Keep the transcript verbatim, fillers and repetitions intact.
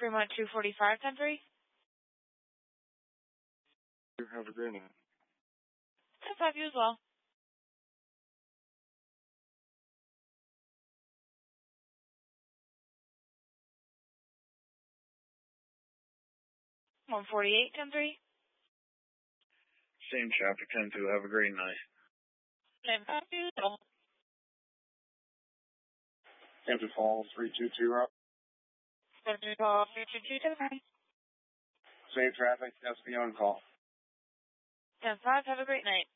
Fremont two forty-five, ten three. You have a great night. ten five, you as well. one forty-eight, ten three. Same traffic, ten two. Have a great night. ten five, you as well. Hampton Falls, three two two route. Hampton Falls, three two two, ten three. Same traffic, that's the on call. ten five, have a great night.